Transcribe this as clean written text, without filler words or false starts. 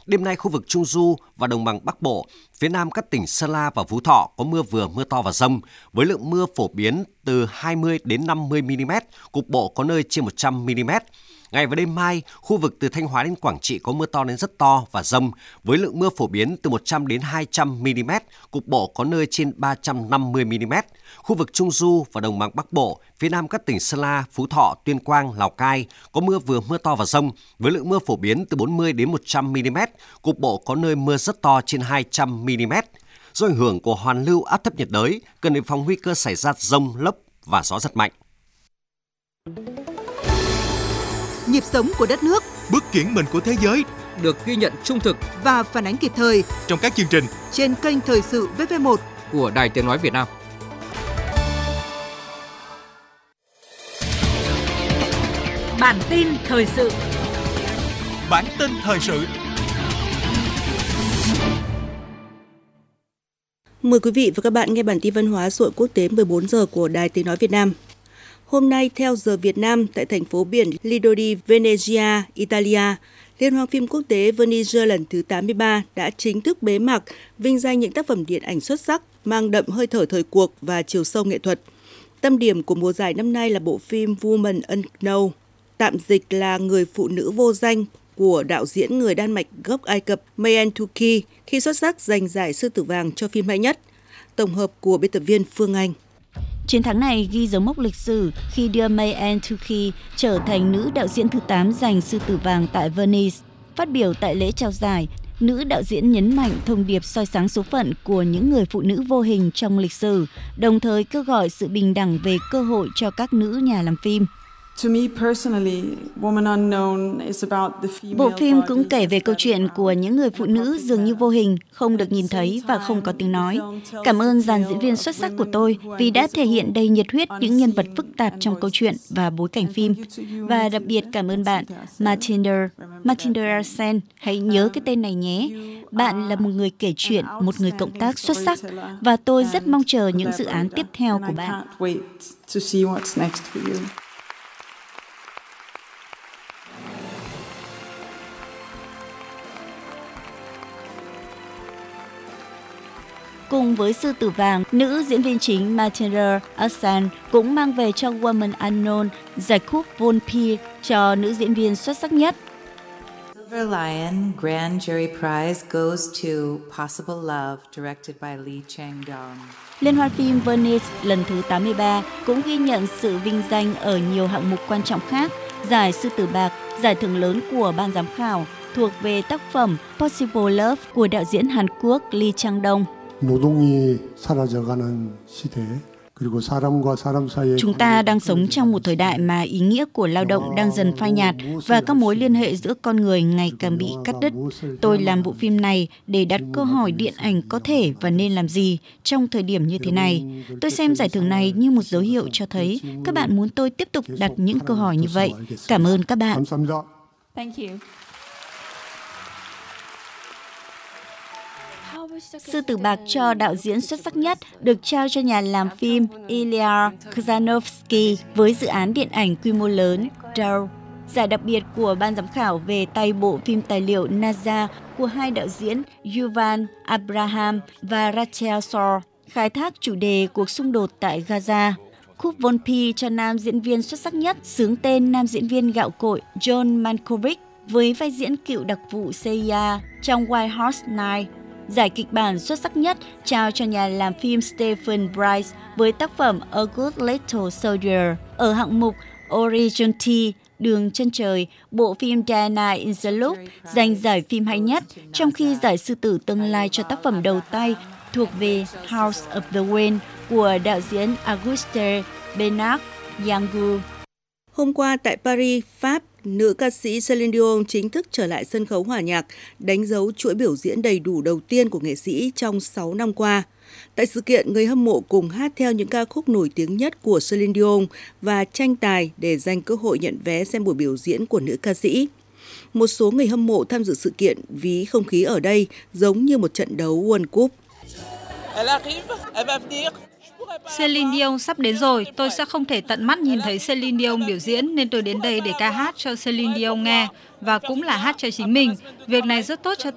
Đêm nay khu vực Trung Du và Đồng bằng Bắc Bộ, phía Nam các tỉnh Sơn La và Phú Thọ có mưa vừa mưa to và dông, với lượng mưa phổ biến từ 20 đến 50 mm, cục bộ có nơi trên 100 mm. Ngày và đêm mai, khu vực từ Thanh Hóa đến Quảng Trị có mưa to đến rất to và dông, với lượng mưa phổ biến từ 100 đến 200 mm, cục bộ có nơi trên 350 mm. Khu vực Trung Du và Đồng bằng Bắc Bộ, phía Nam các tỉnh Sơn La, Phú Thọ, Tuyên Quang, Lào Cai có mưa vừa mưa to và dông, với lượng mưa phổ biến từ 40 đến 100 mm, cục bộ có nơi mưa rất to trên 200 mm. Do ảnh hưởng của hoàn lưu áp thấp nhiệt đới, cần đề phòng nguy cơ xảy ra dông, lốc và gió giật mạnh. Nhịp sống của đất nước, bước chuyển mình của thế giới được ghi nhận trung thực và phản ánh kịp thời trong các chương trình trên kênh Thời sự VV1 của Đài Tiếng nói Việt Nam. Bản tin thời sự. Bản tin thời sự. Mời quý vị và các bạn nghe bản tin văn hóa xã hội quốc tế 14 giờ của Đài Tiếng nói Việt Nam. Hôm nay, theo giờ Việt Nam, tại thành phố biển Lido di Venezia, Italia, Liên hoan phim quốc tế Venice lần thứ 83 đã chính thức bế mạc, vinh danh những tác phẩm điện ảnh xuất sắc, mang đậm hơi thở thời cuộc và chiều sâu nghệ thuật. Tâm điểm của mùa giải năm nay là bộ phim Woman Unknown, tạm dịch là Người phụ nữ vô danh, của đạo diễn người Đan Mạch gốc Ai Cập Mayen Tuki, khi xuất sắc giành giải Sư tử vàng cho phim hay nhất. Tổng hợp của biên tập viên Phương Anh. Chiến thắng này ghi dấu mốc lịch sử khi đưa Mayen Tuki trở thành nữ đạo diễn thứ 8 giành Sư tử vàng tại Venice. Phát biểu tại lễ trao giải, nữ đạo diễn nhấn mạnh thông điệp soi sáng số phận của những người phụ nữ vô hình trong lịch sử, đồng thời kêu gọi sự bình đẳng về cơ hội cho các nữ nhà làm phim. Bộ phim cũng kể về câu chuyện của những người phụ nữ dường như vô hình, không được nhìn thấy và không có tiếng nói. Cảm ơn dàn diễn viên xuất sắc của tôi vì đã thể hiện đầy nhiệt huyết những nhân vật phức tạp trong câu chuyện và bối cảnh phim. Và đặc biệt cảm ơn bạn, Martinder Arsen, hãy nhớ cái tên này nhé. Bạn là một người kể chuyện, một người cộng tác xuất sắc và tôi rất mong chờ những dự án tiếp theo của bạn. Cùng với Sư tử vàng, nữ diễn viên chính Martinder Arsen cũng mang về cho Woman Unknown giải cúp Volpi cho nữ diễn viên xuất sắc nhất. Silver Lion Grand Jury Prize goes to Possible Love, directed by Lee Chang-dong. Liên hoan phim Venice lần thứ 83 cũng ghi nhận sự vinh danh ở nhiều hạng mục quan trọng khác. Giải Sư tử bạc, giải thưởng lớn của ban giám khảo, thuộc về tác phẩm Possible Love của đạo diễn Hàn Quốc Lee Chang-dong. Chúng ta đang sống trong một thời đại mà ý nghĩa của lao động đang dần phai nhạt và các mối liên hệ giữa con người ngày càng bị cắt đứt. Tôi làm bộ phim này để đặt câu hỏi điện ảnh có thể và nên làm gì trong thời điểm như thế này. Tôi xem giải thưởng này như một dấu hiệu cho thấy các bạn muốn tôi tiếp tục đặt những câu hỏi như vậy. Cảm ơn các bạn. Sư tử bạc cho đạo diễn xuất sắc nhất được trao cho nhà làm phim Ilya Kazanowski với dự án điện ảnh quy mô lớn Dawn. Giải đặc biệt của ban giám khảo về tay bộ phim tài liệu Naza của hai đạo diễn Yuval Abraham và Rachel Shore, khai thác chủ đề cuộc xung đột tại Gaza. Cúp Volpi cho nam diễn viên xuất sắc nhất xướng tên nam diễn viên gạo cội John Malkovich với vai diễn cựu đặc vụ CIA trong White House Night. Giải kịch bản xuất sắc nhất trao cho nhà làm phim Stephen Bright với tác phẩm A Good Little Soldier. Ở hạng mục Horizonte, Đường chân trời, bộ phim Diana in the Loop giành giải phim hay nhất, trong khi giải Sư tử tương lai cho tác phẩm đầu tay thuộc về House of the Wind của đạo diễn Auguste Bernard Yangu. Hôm qua tại Paris, Pháp, nữ ca sĩ Celine Dion chính thức trở lại sân khấu hòa nhạc, đánh dấu chuỗi biểu diễn đầy đủ đầu tiên của nghệ sĩ trong 6 năm qua. Tại sự kiện, người hâm mộ cùng hát theo những ca khúc nổi tiếng nhất của Celine Dion và tranh tài để giành cơ hội nhận vé xem buổi biểu diễn của nữ ca sĩ. Một số người hâm mộ tham dự sự kiện ví không khí ở đây giống như một trận đấu World Cup. Celine Dion sắp đến rồi, tôi sẽ không thể tận mắt nhìn thấy Celine Dion biểu diễn nên tôi đến đây để ca hát cho Celine Dion nghe và cũng là hát cho chính mình. Việc này rất tốt cho